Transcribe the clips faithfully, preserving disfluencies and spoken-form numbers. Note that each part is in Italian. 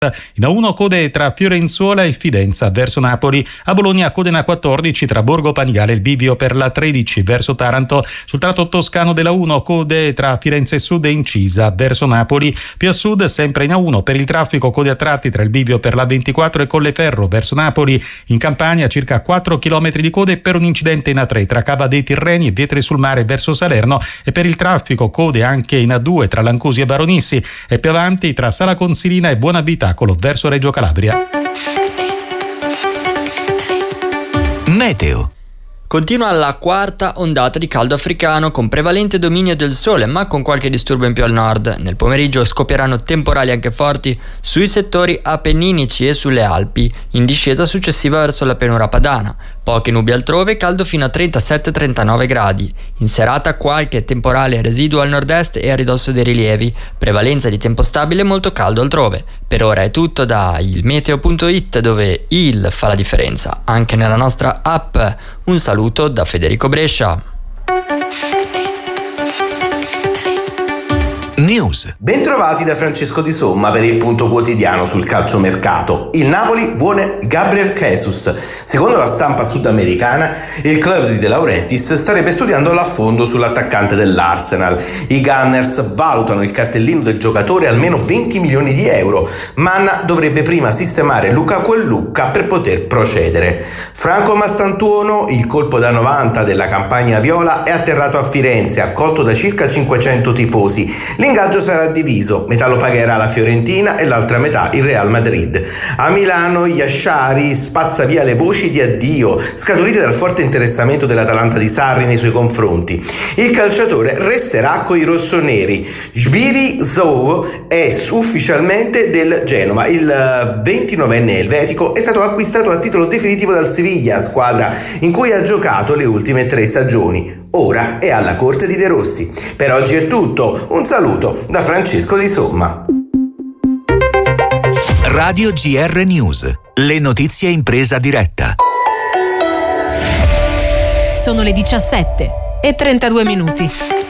In A uno code tra Fiorenzuola e Fidenza verso Napoli. A Bologna code in A quattordici tra Borgo Panigale e il bivio per la tredici verso Taranto. Sul tratto toscano della uno code tra Firenze Sud e Incisa verso Napoli. Più a sud sempre in A uno per il traffico code a tratti tra il bivio per la ventiquattro e Colleferro verso Napoli. In Campania circa quattro chilometri di code per un incidente in A tre tra Cava dei Tirreni e Vietre sul Mare verso Salerno, e per il traffico code anche in A due tra Lancusi e Baronissi, e più avanti tra Sala Consilina e Buonabitacolo verso Reggio Calabria. Meteo. Continua la quarta ondata di caldo africano con prevalente dominio del sole, ma con qualche disturbo in più al nord. Nel pomeriggio scoppieranno temporali anche forti sui settori appenninici e sulle Alpi, in discesa successiva verso la pianura padana. Poche nubi altrove, caldo fino a trentasette trentanove gradi. In serata qualche temporale residuo al nord-est e a ridosso dei rilievi. Prevalenza di tempo stabile e molto caldo altrove. Per ora è tutto da il meteo punto it, dove il fa la differenza anche nella nostra app. Un saluto da Federico Brescia. News. Bentrovati da Francesco Di Somma per il punto quotidiano sul calciomercato. Il Napoli vuole Gabriel Jesus. Secondo la stampa sudamericana, il club di De Laurentiis starebbe studiando l'affondo sull'attaccante dell'Arsenal. I Gunners valutano il cartellino del giocatore almeno venti milioni di euro. Manna dovrebbe prima sistemare Lukaku e Lucca per poter procedere. Franco Mastantuono, il colpo da novanta della campagna viola, è atterrato a Firenze, accolto da circa cinquecento tifosi. L'ingaggio sarà diviso, metà lo pagherà la Fiorentina e l'altra metà il Real Madrid. A Milano Yashari spazza via le voci di addio scaturite dal forte interessamento dell'Atalanta di Sarri nei suoi confronti. Il calciatore resterà coi rossoneri. Jbiri Zou è ufficialmente del Genova. Il ventinovenne elvetico è stato acquistato a titolo definitivo dal Siviglia, squadra in cui ha giocato le ultime tre stagioni. Ora è alla corte di De Rossi. Per oggi è tutto. Un saluto da Francesco Di Somma. Radio G R News. Le notizie in presa diretta. Sono le diciassette e trentadue minuti.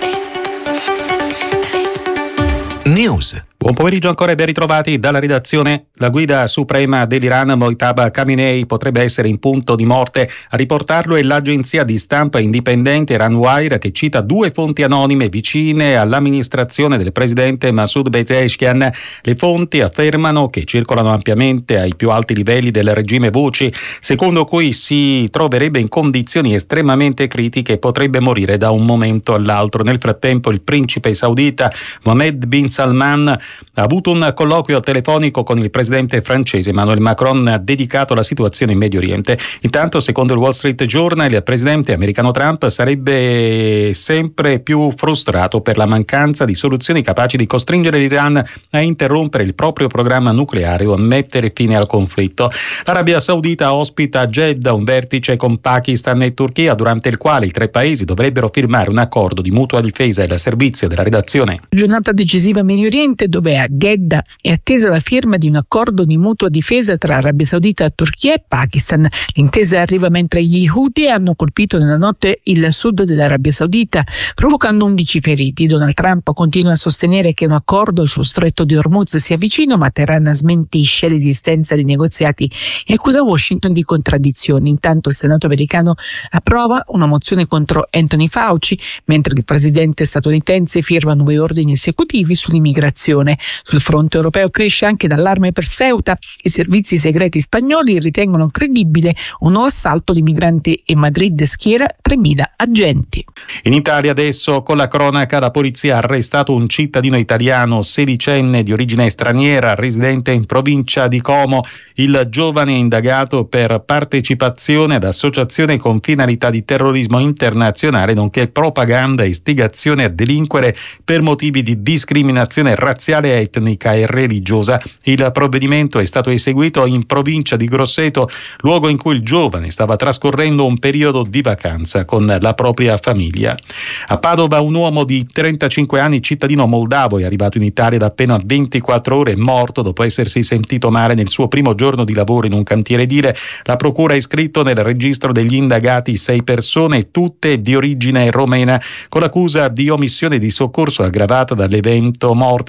News. Buon pomeriggio ancora e ben ritrovati dalla redazione. La guida suprema dell'Iran, Mojtaba Khamenei, potrebbe essere in punto di morte. A riportarlo è l'agenzia di stampa indipendente Iranwire, che cita due fonti anonime vicine all'amministrazione del presidente Masoud Pezeshkian. Le fonti affermano che circolano ampiamente ai più alti livelli del regime voci, secondo cui si troverebbe in condizioni estremamente critiche e potrebbe morire da un momento all'altro. Nel frattempo il principe saudita Mohammed bin Salman ha avuto un colloquio telefonico con il presidente francese Emmanuel Macron dedicato alla situazione in Medio Oriente. Intanto, secondo il Wall Street Journal, il presidente americano Trump sarebbe sempre più frustrato per la mancanza di soluzioni capaci di costringere l'Iran a interrompere il proprio programma nucleare o a mettere fine al conflitto. L'Arabia Saudita ospita a Jeddah un vertice con Pakistan e Turchia, durante il quale i tre paesi dovrebbero firmare un accordo di mutua difesa. Il servizio della redazione. Giornata decisiva in Medio Oriente, dove a Jeddah è attesa la firma di un accordo di mutua difesa tra Arabia Saudita, Turchia e Pakistan. L'intesa arriva mentre gli Houthi hanno colpito nella notte il sud dell'Arabia Saudita, provocando undici feriti. Donald Trump continua a sostenere che un accordo sullo stretto di Hormuz sia vicino, ma Teheran smentisce l'esistenza di negoziati e accusa Washington di contraddizioni. Intanto il Senato americano approva una mozione contro Anthony Fauci, mentre il presidente statunitense firma nuovi ordini esecutivi sull'immigrazione. Sul fronte europeo cresce anche l'allarme per Ceuta. I servizi segreti spagnoli ritengono credibile un nuovo assalto di migranti e Madrid schiera tremila agenti. In Italia adesso, con la cronaca, la polizia ha arrestato un cittadino italiano sedicenne di origine straniera residente in provincia di Como. Il giovane è indagato per partecipazione ad associazione con finalità di terrorismo internazionale, nonché propaganda e istigazione a delinquere per motivi di discriminazione razziale, etnica e religiosa. Il provvedimento è stato eseguito in provincia di Grosseto, luogo in cui il giovane stava trascorrendo un periodo di vacanza con la propria famiglia. A Padova un uomo di trentacinque anni, cittadino moldavo, è arrivato in Italia da appena ventiquattro ore, è morto dopo essersi sentito male nel suo primo giorno di lavoro in un cantiere edile. La procura ha iscritto nel registro degli indagati sei persone, tutte di origine romena, con l'accusa di omissione di soccorso aggravata dall'evento morte. Secondo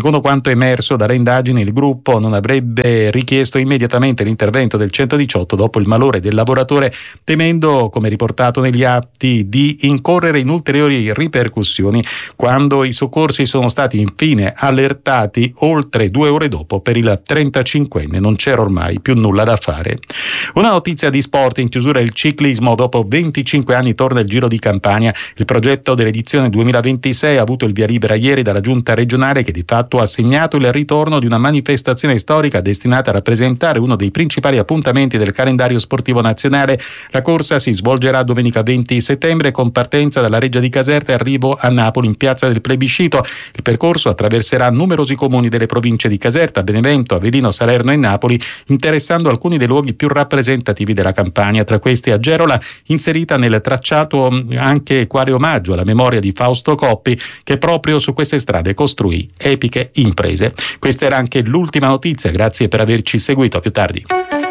Secondo quanto emerso dalle indagini, il gruppo non avrebbe richiesto immediatamente l'intervento del centodiciotto dopo il malore del lavoratore, temendo, come riportato negli atti, di incorrere in ulteriori ripercussioni quando i soccorsi sono stati infine allertati oltre due ore dopo. Per il trentacinquenne non c'era ormai più nulla da fare. Una notizia di sport: in chiusura il ciclismo. Dopo venticinque anni torna il Giro di Campania. Il progetto dell'edizione duemilaventisei ha avuto il via libera ieri dalla giunta regionale, che di fatto ha segnato il ritorno di una manifestazione storica destinata a rappresentare uno dei principali appuntamenti del calendario sportivo nazionale. La corsa si svolgerà domenica venti settembre con partenza dalla Reggia di Caserta e arrivo a Napoli in piazza del Plebiscito. Il percorso attraverserà numerosi comuni delle province di Caserta, Benevento, Avellino, Salerno e Napoli, interessando alcuni dei luoghi più rappresentativi della Campania. Tra questi Agerola, inserita nel tracciato anche quale omaggio alla memoria di Fausto Coppi, che proprio su queste strade costruì epiche imprese. Questa era anche l'ultima notizia, grazie per averci seguito, a più tardi.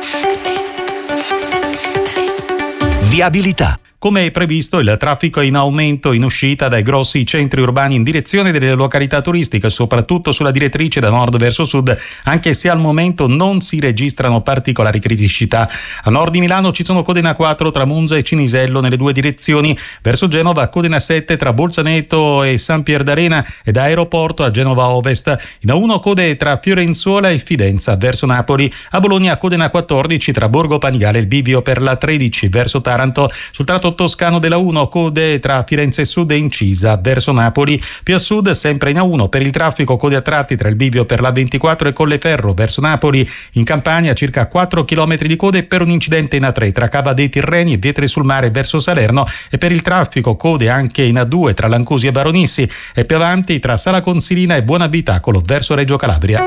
Viabilità. Come previsto, il traffico è in aumento in uscita dai grossi centri urbani in direzione delle località turistiche, soprattutto sulla direttrice da nord verso sud, anche se al momento non si registrano particolari criticità. A nord di Milano ci sono code in A quattro tra Monza e Cinisello nelle due direzioni, verso Genova code in A sette tra Bolzaneto e San Pierdarena e da Aeroporto a Genova Ovest. In A uno code tra Fiorenzuola e Fidenza verso Napoli. A Bologna code in A quattordici tra Borgo Panigale e il bivio per la tredici verso Taranto. Sul tratto toscano della uno code tra Firenze Sud e Incisa verso Napoli. Più a sud, sempre in A uno per il traffico, code a tratti tra il bivio per la ventiquattro e Colleferro verso Napoli. In Campania circa quattro chilometri di code per un incidente in A tre tra Cava dei Tirreni e Vietri sul Mare verso Salerno, e per il traffico code anche in A due tra Lancusi e Baronissi, e più avanti tra Sala Consilina e Buonabitacolo verso Reggio Calabria.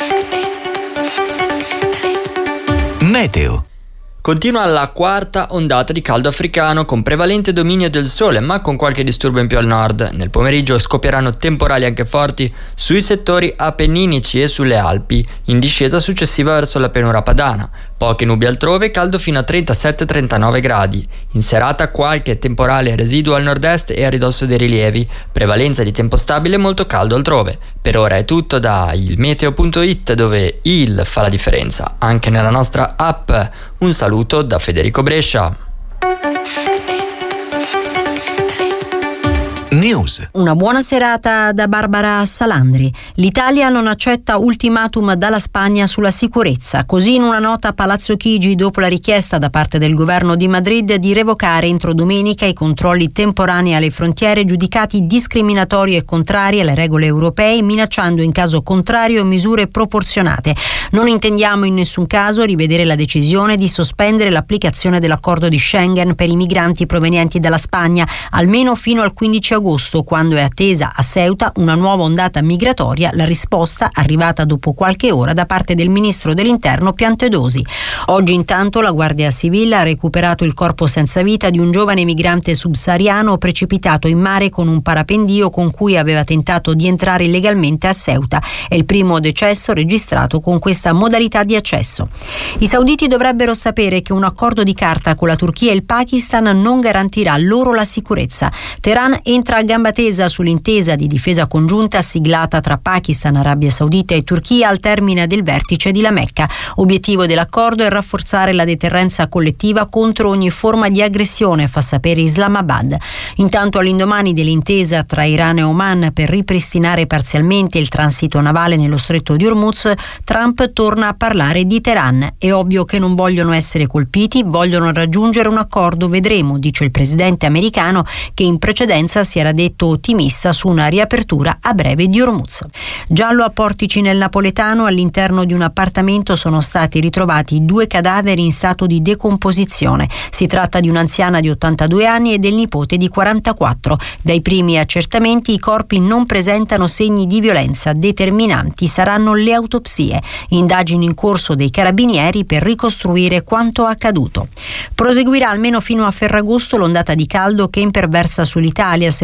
Meteo. Continua la quarta ondata di caldo africano con prevalente dominio del sole, ma con qualche disturbo in più al nord. Nel pomeriggio scoppieranno temporali anche forti sui settori appenninici e sulle Alpi, in discesa successiva verso la pianura padana. Poche nubi altrove, caldo fino a trentasette trentanove gradi. In serata qualche temporale residuo al nord-est e a ridosso dei rilievi, prevalenza di tempo stabile e molto caldo altrove. Per ora è tutto da il meteo punto it, dove il fa la differenza anche nella nostra app. Un saluto da Federico Brescia. News. Una buona serata da Barbara Salandri. L'Italia non accetta ultimatum dalla Spagna sulla sicurezza. Così in una nota a Palazzo Chigi, dopo la richiesta da parte del governo di Madrid di revocare entro domenica i controlli temporanei alle frontiere giudicati discriminatori e contrari alle regole europee, minacciando in caso contrario misure proporzionate. Non intendiamo in nessun caso rivedere la decisione di sospendere l'applicazione dell'accordo di Schengen per i migranti provenienti dalla Spagna, almeno fino al quindici agosto, quando è attesa a Ceuta una nuova ondata migratoria, la risposta arrivata dopo qualche ora da parte del ministro dell'Interno Piantedosi. Oggi intanto la Guardia Civile ha recuperato il corpo senza vita di un giovane migrante subsahariano precipitato in mare con un parapendio con cui aveva tentato di entrare illegalmente a Ceuta. È il primo decesso registrato con questa modalità di accesso. I sauditi dovrebbero sapere che un accordo di carta con la Turchia e il Pakistan non garantirà loro la sicurezza. Teheran entra a gamba tesa sull'intesa di difesa congiunta siglata tra Pakistan, Arabia Saudita e Turchia al termine del vertice di La Mecca. Obiettivo dell'accordo è rafforzare la deterrenza collettiva contro ogni forma di aggressione, fa sapere Islamabad. Intanto, all'indomani dell'intesa tra Iran e Oman per ripristinare parzialmente il transito navale nello stretto di Hormuz, Trump torna a parlare di Teheran. È ovvio che non vogliono essere colpiti, vogliono raggiungere un accordo, vedremo, dice il presidente americano, che in precedenza si era detto ottimista su una riapertura a breve di Hormuz. Giallo a Portici nel Napoletano, all'interno di un appartamento sono stati ritrovati due cadaveri in stato di decomposizione. Si tratta di un'anziana di ottantadue anni e del nipote di quarantaquattro. Dai primi accertamenti i corpi non presentano segni di violenza, determinanti saranno le autopsie. Indagini in corso dei carabinieri per ricostruire quanto accaduto. Proseguirà almeno fino a Ferragosto l'ondata di caldo che imperversa sull'Italia, se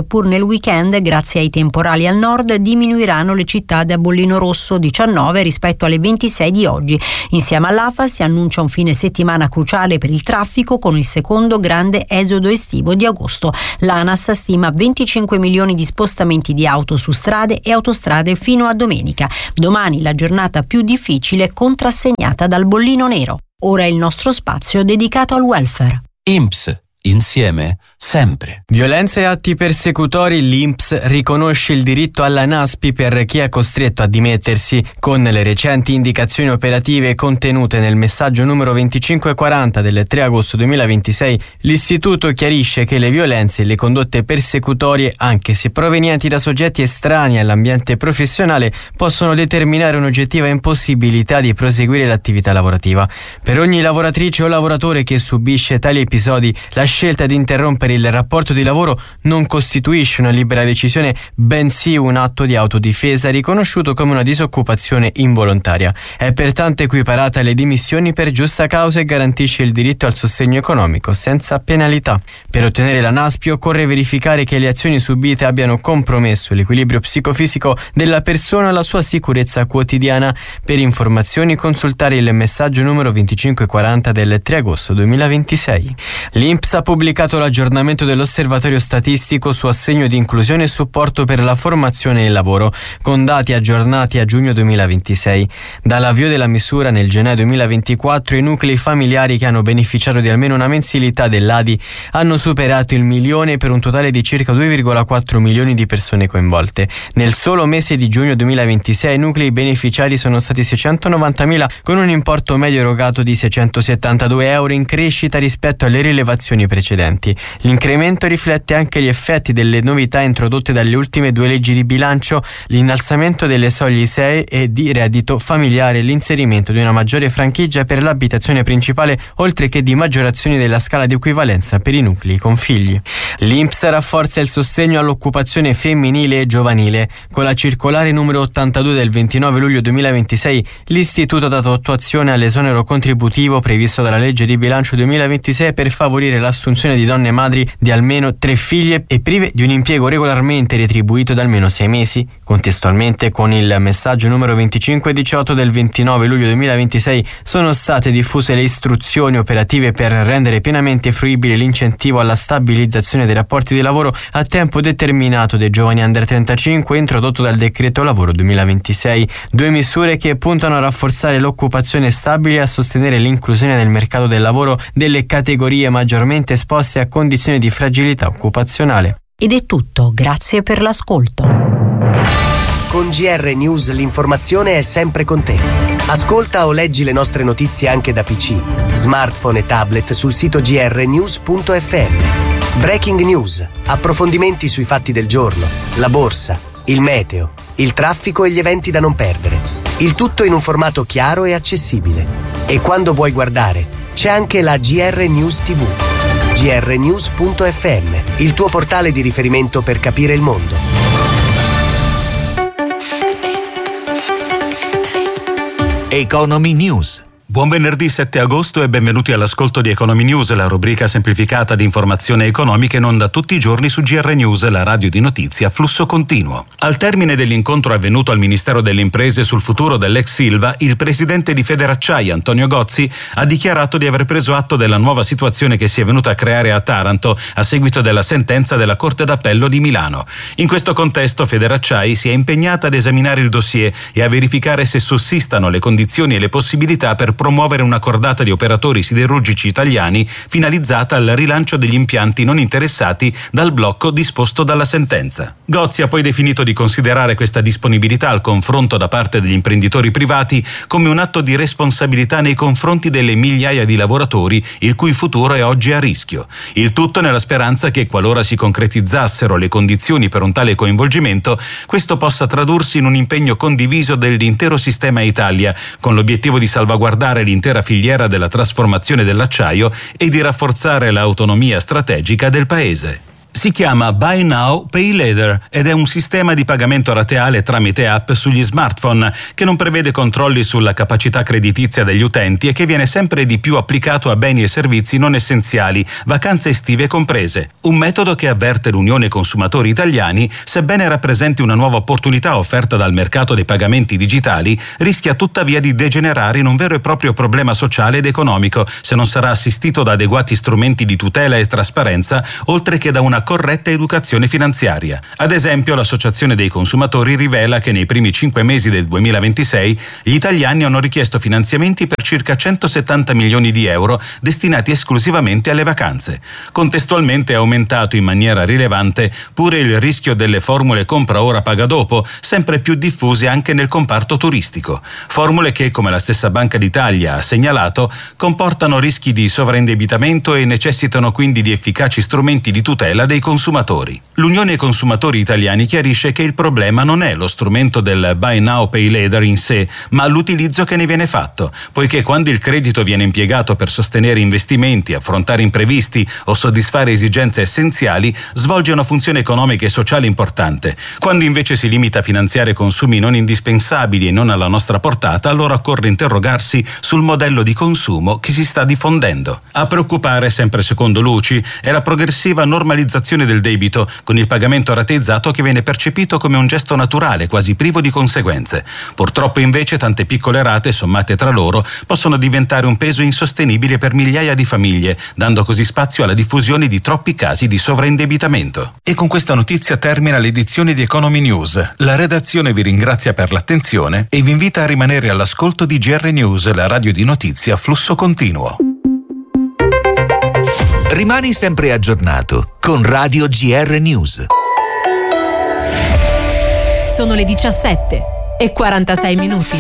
seppur nel weekend, grazie ai temporali al nord, diminuiranno le città da bollino rosso, diciannove rispetto alle ventisei di oggi. Insieme all'A F A si annuncia un fine settimana cruciale per il traffico, con il secondo grande esodo estivo di agosto. L'ANAS stima venticinque milioni di spostamenti di auto su strade e autostrade fino a domenica. Domani la giornata più difficile, contrassegnata dal bollino nero. Ora è il nostro spazio dedicato al welfare. I N P S. Insieme, sempre. Violenze e atti persecutori, l'I N P S riconosce il diritto alla NASPI per chi è costretto a dimettersi. Con le recenti indicazioni operative contenute nel messaggio numero venticinque quaranta del tre agosto duemilaventisei, l'Istituto chiarisce che le violenze e le condotte persecutorie, anche se provenienti da soggetti estranei all'ambiente professionale, possono determinare un'oggettiva impossibilità di proseguire l'attività lavorativa. Per ogni lavoratrice o lavoratore che subisce tali episodi, la scelta di interrompere il rapporto di lavoro non costituisce una libera decisione, bensì un atto di autodifesa riconosciuto come una disoccupazione involontaria. È pertanto equiparata alle dimissioni per giusta causa e garantisce il diritto al sostegno economico senza penalità. Per ottenere la NASPI occorre verificare che le azioni subite abbiano compromesso l'equilibrio psicofisico della persona e la sua sicurezza quotidiana. Per informazioni consultare il messaggio numero venticinque quaranta del tre agosto duemilaventisei. L'I N P S ha pubblicato l'aggiornamento dell'osservatorio statistico su assegno di inclusione e supporto per la formazione e il lavoro, con dati aggiornati a giugno duemilaventisei. Dall'avvio della misura nel gennaio duemilaventiquattro, i nuclei familiari che hanno beneficiato di almeno una mensilità dell'A D I hanno superato il milione, per un totale di circa due virgola quattro milioni di persone coinvolte. Nel solo mese di giugno duemilaventisei i nuclei beneficiari sono stati seicentonovantamila, con un importo medio erogato di seicentosettantadue euro, in crescita rispetto alle rilevazioni precedenti. L'incremento riflette anche gli effetti delle novità introdotte dalle ultime due leggi di bilancio, l'innalzamento delle soglie I S E E e di reddito familiare e l'inserimento di una maggiore franchigia per l'abitazione principale, oltre che di maggiorazioni della scala di equivalenza per i nuclei con figli. L'I N P S rafforza il sostegno all'occupazione femminile e giovanile. Con la circolare numero ottantadue del ventinove luglio duemilaventisei, l'Istituto ha dato attuazione all'esonero contributivo previsto dalla legge di bilancio duemilaventisei per favorire l'assunzione di donne madri di almeno tre figlie e prive di un impiego regolarmente retribuito da almeno sei mesi. Contestualmente, con il messaggio numero venticinque diciotto del ventinove luglio duemilaventisei, sono state diffuse le istruzioni operative per rendere pienamente fruibile l'incentivo alla stabilizzazione dei rapporti di lavoro a tempo determinato dei giovani under trentacinque, introdotto dal decreto lavoro duemilaventisei. Due misure che puntano a rafforzare l'occupazione stabile e a sostenere l'inclusione nel mercato del lavoro delle categorie maggiormente esposte a condizioni di fragilità occupazionale. Ed è tutto, grazie per l'ascolto. Con G R News l'informazione è sempre con te. Ascolta o leggi le nostre notizie anche da P C, smartphone e tablet sul sito g r news punto f m. Breaking news, approfondimenti sui fatti del giorno, la borsa, il meteo, il traffico e gli eventi da non perdere. Il tutto in un formato chiaro e accessibile. E quando vuoi guardare, c'è anche la G R News T V. g r news punto f m, il tuo portale di riferimento per capire il mondo. Economy News. Buon venerdì sette agosto e benvenuti all'ascolto di Economy News, la rubrica semplificata di informazione economica in onda tutti i giorni su G R News, la radio di notizie a flusso continuo. Al termine dell'incontro avvenuto al Ministero delle Imprese sul futuro dell'ex Silva, il presidente di Federacciai, Antonio Gozzi, ha dichiarato di aver preso atto della nuova situazione che si è venuta a creare a Taranto a seguito della sentenza della Corte d'Appello di Milano. In questo contesto Federacciai si è impegnata ad esaminare il dossier e a verificare se sussistano le condizioni e le possibilità per promuovere una cordata di operatori siderurgici italiani finalizzata al rilancio degli impianti non interessati dal blocco disposto dalla sentenza. Gozzi ha poi definito di considerare questa disponibilità al confronto da parte degli imprenditori privati come un atto di responsabilità nei confronti delle migliaia di lavoratori il cui futuro è oggi a rischio. Il tutto nella speranza che, qualora si concretizzassero le condizioni per un tale coinvolgimento, questo possa tradursi in un impegno condiviso dell'intero sistema Italia, con l'obiettivo di salvaguardare l'intera filiera della trasformazione dell'acciaio e di rafforzare l'autonomia strategica del paese. Si chiama Buy Now, Pay Later ed è un sistema di pagamento rateale tramite app sugli smartphone che non prevede controlli sulla capacità creditizia degli utenti e che viene sempre di più applicato a beni e servizi non essenziali, vacanze estive comprese. Un metodo che, avverte l'Unione Consumatori Italiani, sebbene rappresenti una nuova opportunità offerta dal mercato dei pagamenti digitali, rischia tuttavia di degenerare in un vero e proprio problema sociale ed economico se non sarà assistito da adeguati strumenti di tutela e trasparenza, oltre che da una corretta educazione finanziaria. Ad esempio, l'Associazione dei Consumatori rivela che nei primi cinque mesi del duemilaventisei gli italiani hanno richiesto finanziamenti per circa centosettanta milioni di euro destinati esclusivamente alle vacanze. Contestualmente è aumentato in maniera rilevante pure il rischio delle formule compra ora paga dopo, sempre più diffuse anche nel comparto turistico. Formule che, come la stessa Banca d'Italia ha segnalato, comportano rischi di sovraindebitamento e necessitano quindi di efficaci strumenti di tutela dei consumatori. L'Unione Consumatori Italiani chiarisce che il problema non è lo strumento del Buy Now Pay Later in sé, ma l'utilizzo che ne viene fatto, poiché quando il credito viene impiegato per sostenere investimenti, affrontare imprevisti o soddisfare esigenze essenziali, svolge una funzione economica e sociale importante. Quando invece si limita a finanziare consumi non indispensabili e non alla nostra portata, allora occorre interrogarsi sul modello di consumo che si sta diffondendo. A preoccupare, sempre secondo Luci, è la progressiva normalizzazione del debito, con il pagamento rateizzato che viene percepito come un gesto naturale, quasi privo di conseguenze. Purtroppo invece tante piccole rate sommate tra loro possono diventare un peso insostenibile per migliaia di famiglie, dando così spazio alla diffusione di troppi casi di sovraindebitamento. E con questa notizia termina l'edizione di Economy News. La redazione vi ringrazia per l'attenzione e vi invita a rimanere all'ascolto di G R News, la radio di notizie a flusso continuo. Rimani sempre aggiornato con Radio G R News. Sono le diciassette e quarantasei minuti.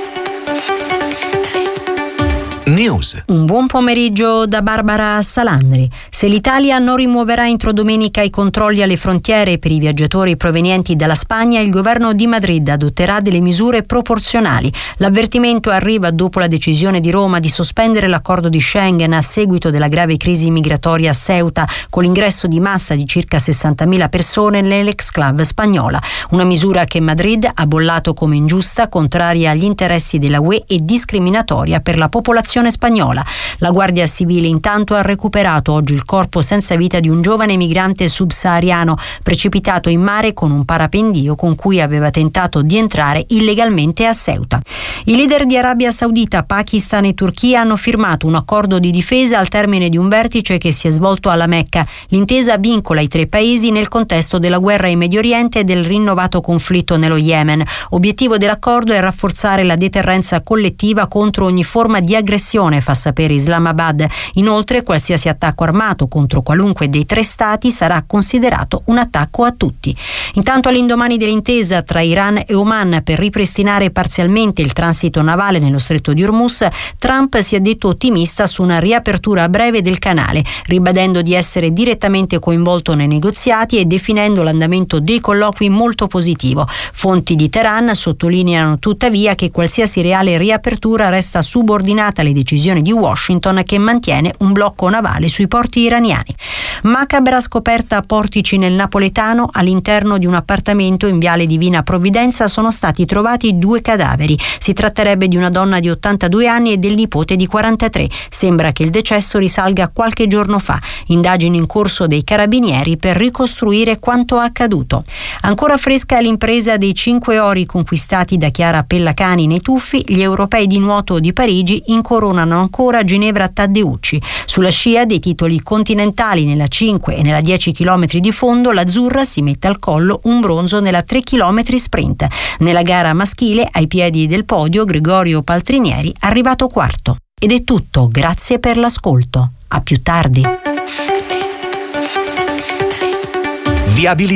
News. Un buon pomeriggio da Barbara Salandri. Se l'Italia non rimuoverà entro domenica i controlli alle frontiere per i viaggiatori provenienti dalla Spagna, il governo di Madrid adotterà delle misure proporzionali. L'avvertimento arriva dopo la decisione di Roma di sospendere l'accordo di Schengen a seguito della grave crisi migratoria a Ceuta, con l'ingresso di massa di circa sessantamila persone nell'exclave spagnola. Una misura che Madrid ha bollato come ingiusta, contraria agli interessi della U E e discriminatoria per la popolazione spagnola. La Guardia Civile intanto ha recuperato oggi il corpo senza vita di un giovane migrante subsahariano precipitato in mare con un parapendio con cui aveva tentato di entrare illegalmente a Ceuta. I leader di Arabia Saudita, Pakistan e Turchia hanno firmato un accordo di difesa al termine di un vertice che si è svolto alla Mecca. L'intesa vincola i tre paesi nel contesto della guerra in Medio Oriente e del rinnovato conflitto nello Yemen. Obiettivo dell'accordo è rafforzare la deterrenza collettiva contro ogni forma di aggressione, fa sapere Islamabad. Inoltre, qualsiasi attacco armato contro qualunque dei tre stati sarà considerato un attacco a tutti. Intanto, all'indomani dell'intesa tra Iran e Oman per ripristinare parzialmente il transito navale nello stretto di Hormuz, Trump si è detto ottimista su una riapertura a breve del canale, ribadendo di essere direttamente coinvolto nei negoziati e definendo l'andamento dei colloqui molto positivo. Fonti di Teheran sottolineano tuttavia che qualsiasi reale riapertura resta subordinata alle decisioni di Washington, che mantiene un blocco navale sui porti iraniani. Macabra scoperta a Portici nel napoletano. All'interno di un appartamento in viale Divina Provvidenza sono stati trovati due cadaveri. Si tratterebbe di una donna di ottantadue anni e del nipote di quarantatré. Sembra che il decesso risalga a qualche giorno fa. Indagini in corso dei carabinieri per ricostruire quanto accaduto. Ancora fresca l'impresa dei cinque ori conquistati da Chiara Pellacani nei tuffi. Gli europei di nuoto di Parigi incoronano ancora Ginevra Taddeucci. Sulla scia dei titoli continentali nella cinque e nella dieci chilometri di fondo, l'azzurra si mette al collo un bronzo nella tre chilometri sprint. Nella gara maschile, ai piedi del podio, Gregorio Paltrinieri, arrivato quarto. Ed è tutto, grazie per l'ascolto. A più tardi. Viabilità.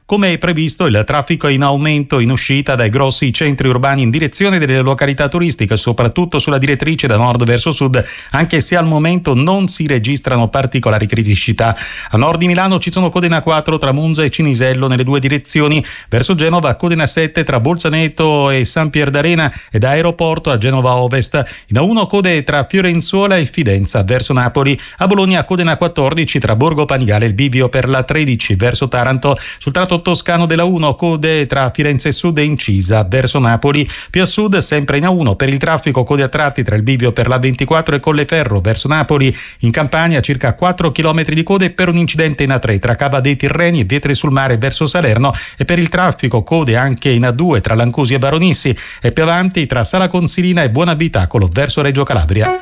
Come previsto, il traffico è in aumento in uscita dai grossi centri urbani in direzione delle località turistiche, soprattutto sulla direttrice da nord verso sud, anche se al momento non si registrano particolari criticità. A nord di Milano ci sono code in A quattro tra Monza e Cinisello nelle due direzioni, verso Genova code in A sette tra Bolzaneto e San Pier d'Arena e da Aeroporto a Genova Ovest. In A uno code tra Fiorenzuola e Fidenza verso Napoli. A Bologna code in A quattordici tra Borgo Panigale e il bivio per la tredici verso Taranto. Sul tratto toscano della uno code tra Firenze Sud e Incisa verso Napoli. Più a sud sempre in A uno per il traffico code a tratti tra il bivio per la ventiquattro e Colleferro verso Napoli. In Campania circa quattro chilometri di code per un incidente in A tre tra Cava dei Tirreni e Vietri sul Mare verso Salerno, e per il traffico code anche in A due tra Lancusi e Varonissi e più avanti tra Sala Consilina e Buonabitacolo verso Reggio Calabria.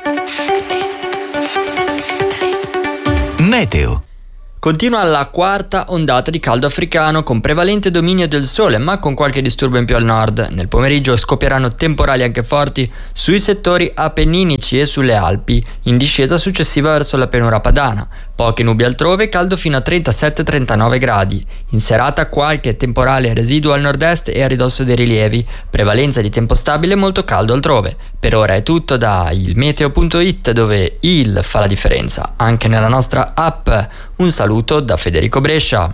Meteo. Continua la quarta ondata di caldo africano con prevalente dominio del sole, ma con qualche disturbo in più al nord. Nel pomeriggio scoppieranno temporali anche forti sui settori appenninici e sulle Alpi, in discesa successiva verso la pianura padana. Poche nubi altrove, caldo fino a trentasette trentanove gradi. In serata qualche temporale residuo al nord-est e a ridosso dei rilievi. Prevalenza di tempo stabile e molto caldo altrove. Per ora è tutto da il meteo punto it, dove il fa la differenza anche nella nostra app. Un saluto da Federico Brescia.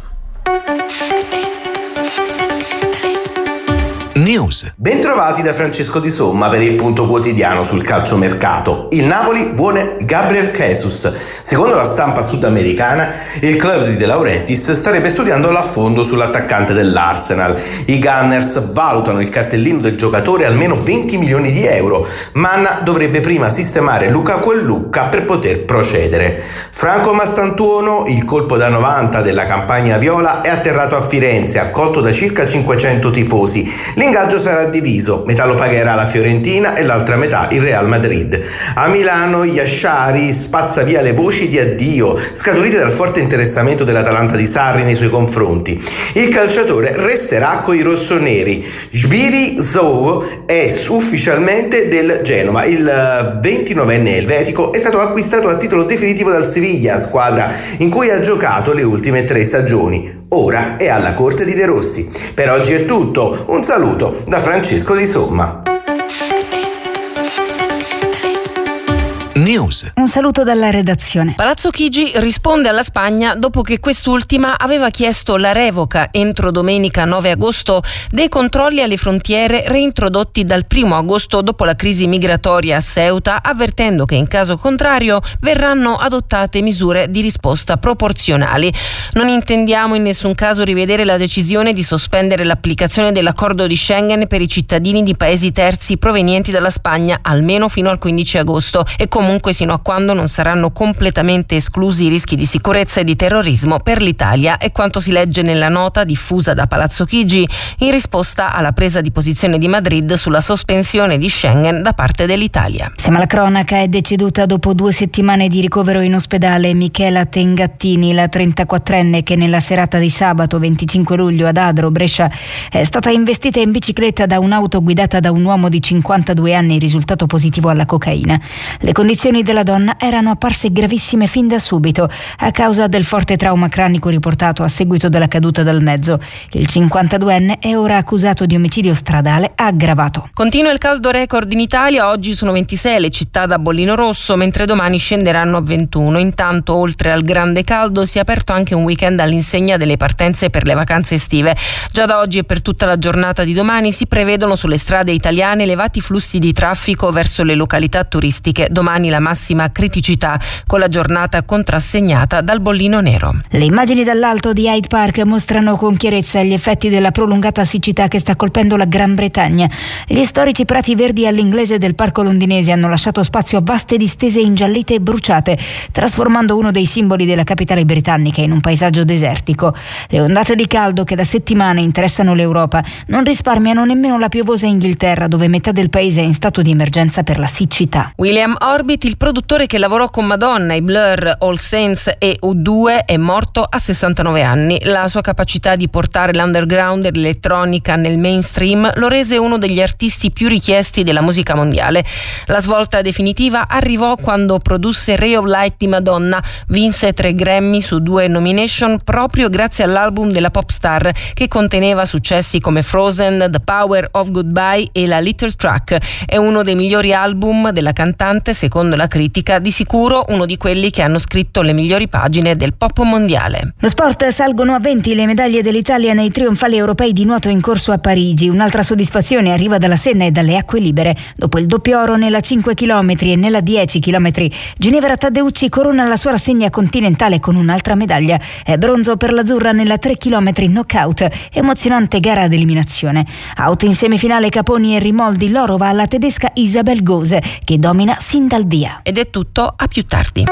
News. Bentrovati da Francesco Di Somma per il punto quotidiano sul calciomercato. Il Napoli vuole Gabriel Jesus. Secondo la stampa sudamericana, il club di De Laurentiis starebbe studiando l'affondo sull'attaccante dell'Arsenal. I Gunners valutano il cartellino del giocatore almeno venti milioni di euro. Manna dovrebbe prima sistemare Lukaku e Lucca per poter procedere. Franco Mastantuono, il colpo da novanta della campagna viola, è atterrato a Firenze, accolto da circa cinquecento tifosi. L'ingaggio sarà diviso, metà lo pagherà la Fiorentina e l'altra metà il Real Madrid. A Milano Yashari spazza via le voci di addio scaturite dal forte interessamento dell'Atalanta di Sarri nei suoi confronti. Il calciatore resterà coi rossoneri. Jbiri Zou è ufficialmente del Genova. Il ventinovenne elvetico è stato acquistato a titolo definitivo dal Siviglia, squadra in cui ha giocato le ultime tre stagioni. Ora è alla corte di De Rossi. Per oggi è tutto. Un saluto da Francesco Di Somma. News. Un saluto dalla redazione. Palazzo Chigi risponde alla Spagna dopo che quest'ultima aveva chiesto la revoca entro domenica nove agosto dei controlli alle frontiere reintrodotti dal primo agosto dopo la crisi migratoria a Ceuta, avvertendo che in caso contrario verranno adottate misure di risposta proporzionali. Non intendiamo in nessun caso rivedere la decisione di sospendere l'applicazione dell'accordo di Schengen per i cittadini di paesi terzi provenienti dalla Spagna almeno fino al quindici agosto e comunque sino a quando non saranno completamente esclusi i rischi di sicurezza e di terrorismo per l'Italia, è quanto si legge nella nota diffusa da Palazzo Chigi in risposta alla presa di posizione di Madrid sulla sospensione di Schengen da parte dell'Italia. Siamo alla cronaca. È deceduta dopo due settimane di ricovero in ospedale Michela Tengattini, la trentaquattrenne che nella serata di sabato venticinque luglio ad Adro, Brescia, è stata investita in bicicletta da un'auto guidata da un uomo di cinquantadue anni, risultato positivo alla cocaina. Le condizioni della donna erano apparse gravissime fin da subito a causa del forte trauma cranico riportato a seguito della caduta dal mezzo. Il cinquantaduenne è ora accusato di omicidio stradale aggravato. Continua il caldo record in Italia. Oggi sono ventisei le città da bollino rosso, mentre domani scenderanno a ventuno. Intanto, oltre al grande caldo, si è aperto anche un weekend all'insegna delle partenze per le vacanze estive. Già da oggi e per tutta la giornata di domani si prevedono sulle strade italiane elevati flussi di traffico verso le località turistiche. Domani la massima criticità, con la giornata contrassegnata dal bollino nero. Le immagini dall'alto di Hyde Park mostrano con chiarezza gli effetti della prolungata siccità che sta colpendo la Gran Bretagna. Gli storici prati verdi all'inglese del parco londinese hanno lasciato spazio a vaste distese ingiallite e bruciate, trasformando uno dei simboli della capitale britannica in un paesaggio desertico. Le ondate di caldo che da settimane interessano l'Europa non risparmiano nemmeno la piovosa Inghilterra, dove metà del paese è in stato di emergenza per la siccità. William Orbit, il produttore che lavorò con Madonna, i Blur, All Saints e U due, è morto a sessantanove anni. La sua capacità di portare l'underground e l'elettronica nel mainstream lo rese uno degli artisti più richiesti della musica mondiale. La svolta definitiva arrivò quando produsse Ray of Light di Madonna, vinse tre Grammy su due nomination proprio grazie all'album della pop star, che conteneva successi come Frozen, The Power of Goodbye e La Little Truck. È uno dei migliori album della cantante, secondo la critica, di sicuro uno di quelli che hanno scritto le migliori pagine del pop mondiale. Lo sport: salgono a venti le medaglie dell'Italia nei trionfali europei di nuoto in corso a Parigi. Un'altra soddisfazione arriva dalla Senna e dalle acque libere. Dopo il doppio oro nella cinque chilometri e nella dieci chilometri, Ginevra Taddeucci corona la sua rassegna continentale con un'altra medaglia. È bronzo per l'azzurra nella tre chilometri knockout, emozionante gara d'eliminazione. Out in semifinale Caponi e Rimoldi, l'oro va alla tedesca Isabel Gose, che domina sin dal via. Ed è tutto, a più tardi.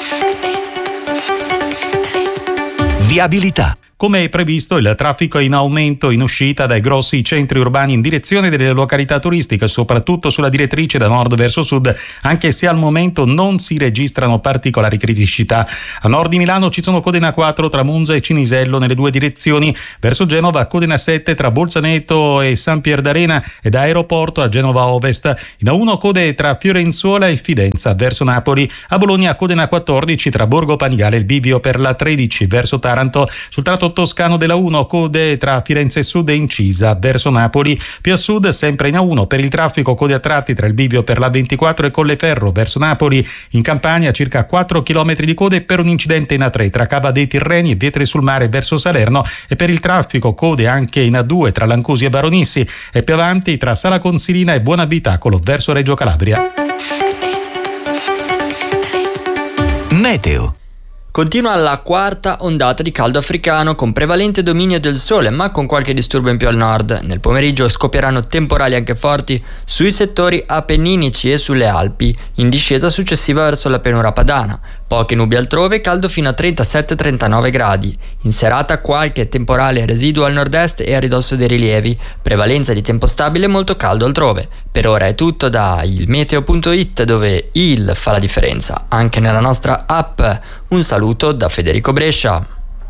Viabilità. Come previsto, il traffico è in aumento in uscita dai grossi centri urbani in direzione delle località turistiche, soprattutto sulla direttrice da nord verso sud, anche se al momento non si registrano particolari criticità. A nord di Milano ci sono code in A quattro tra Monza e Cinisello nelle due direzioni, verso Genova code in A sette tra Bolzaneto e San Pierdarena e da Aeroporto a Genova Ovest. In A uno code tra Fiorenzuola e Fidenza verso Napoli. A Bologna code in A quattordici tra Borgo Panigale e il bivio per la tredici verso Taranto. Sul tratto toscano della uno code tra Firenze Sud e Incisa verso Napoli. Più a sud, sempre in A uno, per il traffico code a tratti tra il bivio per la ventiquattro e Colleferro verso Napoli. In Campania circa quattro chilometri di code per un incidente in A tre tra Cava dei Tirreni e Vietri sul Mare verso Salerno, e per il traffico code anche in A due tra Lancusi e Baronissi, e più avanti tra Sala Consilina e Buonabitacolo verso Reggio Calabria. Meteo. Continua la quarta ondata di caldo africano con prevalente dominio del sole, ma con qualche disturbo in più al nord. Nel pomeriggio scoppieranno temporali anche forti sui settori appenninici e sulle Alpi, in discesa successiva verso la pianura padana. Poche nubi altrove, caldo fino a trentasette trentanove gradi. In serata qualche temporale residuo al nord-est e a ridosso dei rilievi. Prevalenza di tempo stabile e molto caldo altrove. Per ora è tutto da il meteo punto it, dove il fa la differenza anche nella nostra app. Un saluto da Federico Brescia.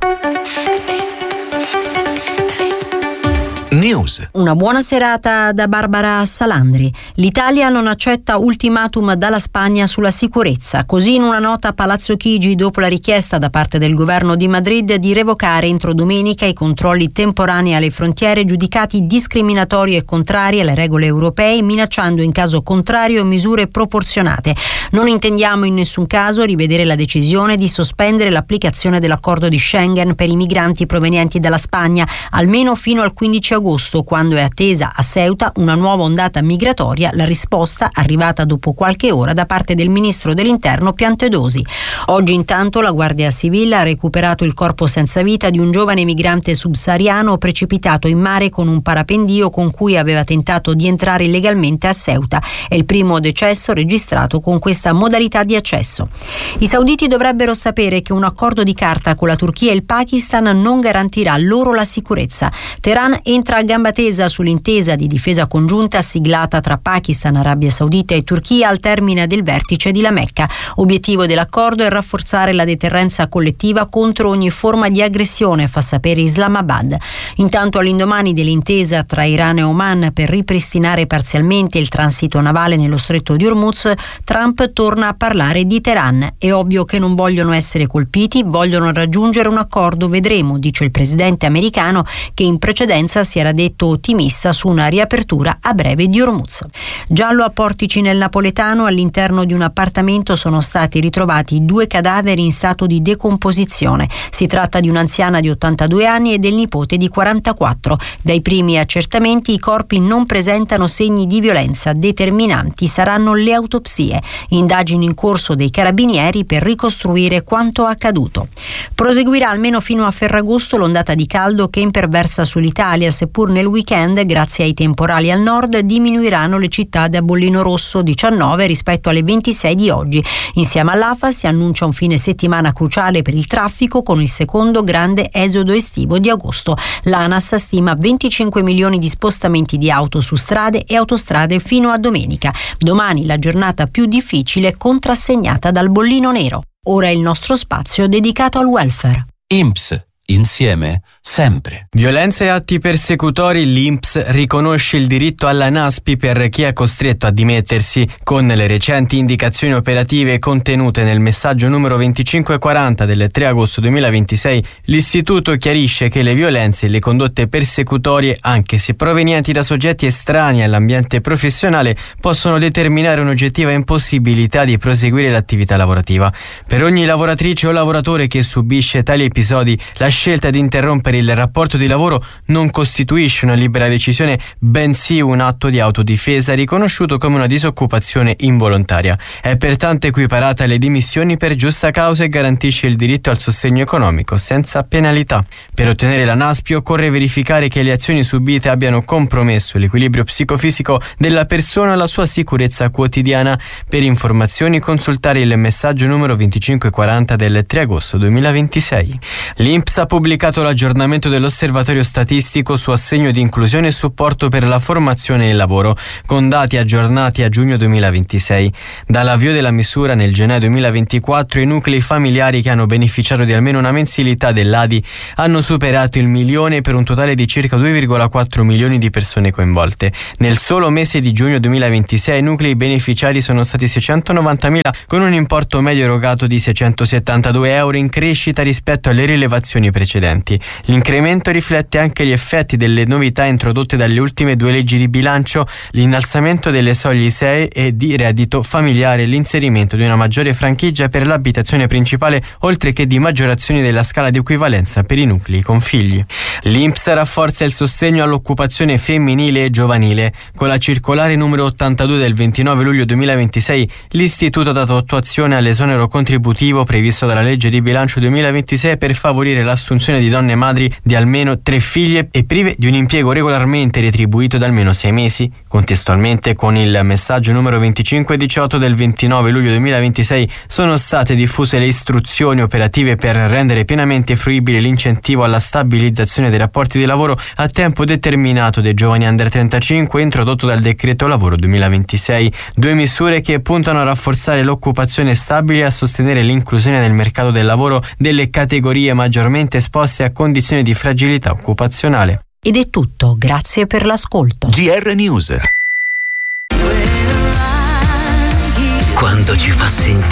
News. Una buona serata da Barbara Salandri. L'Italia non accetta ultimatum dalla Spagna sulla sicurezza. Così in una nota a Palazzo Chigi, dopo la richiesta da parte del governo di Madrid di revocare entro domenica i controlli temporanei alle frontiere giudicati discriminatori e contrari alle regole europee, minacciando in caso contrario misure proporzionate. Non intendiamo in nessun caso rivedere la decisione di sospendere l'applicazione dell'accordo di Schengen per i migranti provenienti dalla Spagna, almeno fino al quindici agosto, quando è attesa a Ceuta una nuova ondata migratoria, la risposta arrivata dopo qualche ora da parte del ministro dell'Interno Piantedosi. Oggi intanto la Guardia Civile ha recuperato il corpo senza vita di un giovane migrante subsahariano precipitato in mare con un parapendio con cui aveva tentato di entrare illegalmente a Ceuta. È il primo decesso registrato con questa modalità di accesso. I sauditi dovrebbero sapere che un accordo di carta con la Turchia e il Pakistan non garantirà loro la sicurezza. Teheran entra a gamba tesa sull'intesa di difesa congiunta siglata tra Pakistan, Arabia Saudita e Turchia al termine del vertice di La Mecca. Obiettivo dell'accordo è rafforzare la deterrenza collettiva contro ogni forma di aggressione, fa sapere Islamabad. Intanto, all'indomani dell'intesa tra Iran e Oman per ripristinare parzialmente il transito navale nello stretto di Hormuz, Trump torna a parlare di Teheran. È ovvio che non vogliono essere colpiti, vogliono raggiungere un accordo, vedremo, dice il presidente americano, che in precedenza si era detto ottimista su una riapertura a breve di Hormuz. Giallo a Portici nel Napoletano, all'interno di un appartamento sono stati ritrovati due cadaveri in stato di decomposizione. Si tratta di un'anziana di ottantadue anni e del nipote di quarantaquattro. Dai primi accertamenti i corpi non presentano segni di violenza, determinanti saranno le autopsie. Indagini in corso dei carabinieri per ricostruire quanto accaduto. Proseguirà almeno fino a Ferragosto l'ondata di caldo che imperversa sull'Italia, seppur seppur nel weekend, grazie ai temporali al nord, diminuiranno le città da bollino rosso, diciannove rispetto alle ventisei di oggi. Insieme all'A F A si annuncia un fine settimana cruciale per il traffico, con il secondo grande esodo estivo di agosto. L'ANAS stima venticinque milioni di spostamenti di auto su strade e autostrade fino a domenica. Domani la giornata più difficile, contrassegnata dal bollino nero. Ora il nostro spazio dedicato al welfare. I N P S. Insieme, sempre. Violenze e atti persecutori. L'I N P S riconosce il diritto alla NASPI per chi è costretto a dimettersi. Con le recenti indicazioni operative contenute nel messaggio numero venticinque quaranta del tre agosto duemilaventisei, l'istituto chiarisce che le violenze e le condotte persecutorie, anche se provenienti da soggetti estranei all'ambiente professionale, possono determinare un'oggettiva impossibilità di proseguire l'attività lavorativa. Per ogni lavoratrice o lavoratore che subisce tali episodi, la scelta di interrompere il rapporto di lavoro non costituisce una libera decisione, bensì un atto di autodifesa riconosciuto come una disoccupazione involontaria. È pertanto equiparata alle dimissioni per giusta causa e garantisce il diritto al sostegno economico senza penalità. Per ottenere la NASPI occorre verificare che le azioni subite abbiano compromesso l'equilibrio psicofisico della persona e la sua sicurezza quotidiana. Per informazioni consultare il messaggio numero venticinque quaranta del tre agosto duemilaventisei. L'I N P S ha pubblicato l'aggiornamento dell'osservatorio statistico su assegno di inclusione e supporto per la formazione e il lavoro, con dati aggiornati a giugno duemilaventisei. Dall'avvio della misura nel gennaio duemilaventiquattro, i nuclei familiari che hanno beneficiato di almeno una mensilità dell'A D I hanno superato il milione, per un totale di circa due virgola quattro milioni di persone coinvolte. Nel solo mese di giugno duemilaventisei i nuclei beneficiari sono stati seicentonovantamila, con un importo medio erogato di seicentosettantadue euro, in crescita rispetto alle rilevazioni precedenti. L'incremento riflette anche gli effetti delle novità introdotte dalle ultime due leggi di bilancio, l'innalzamento delle soglie I S E E e di reddito familiare e l'inserimento di una maggiore franchigia per l'abitazione principale, oltre che di maggiorazioni della scala di equivalenza per i nuclei con figli. L'I N P S rafforza il sostegno all'occupazione femminile e giovanile. Con la circolare numero ottantadue del ventinove luglio duemilaventisei, l'istituto ha dato attuazione all'esonero contributivo previsto dalla legge di bilancio duemilaventisei per favorire l'assunzione di donne madri di almeno tre figlie e prive di un impiego regolarmente retribuito da almeno sei mesi. Contestualmente, con il messaggio numero venticinque diciotto del ventinove luglio duemilaventisei, sono state diffuse le istruzioni operative per rendere pienamente fruibile l'incentivo alla stabilizzazione dei rapporti di lavoro a tempo determinato dei giovani under trentacinque, introdotto dal decreto lavoro duemilaventisei. Due misure che puntano a rafforzare l'occupazione stabile e a sostenere l'inclusione nel mercato del lavoro delle categorie maggiormente esposte a condizioni di fragilità occupazionale. Ed è tutto, grazie per l'ascolto. G R News. Quando ci fa sentire